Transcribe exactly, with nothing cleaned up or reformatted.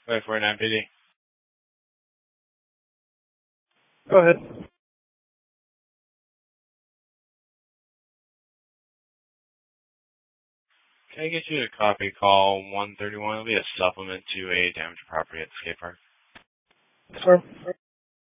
Wait for an M P D. Go ahead. Can I get you to copy call one thirty-one? It'll be a supplement to a damaged property at the skate park. Sir.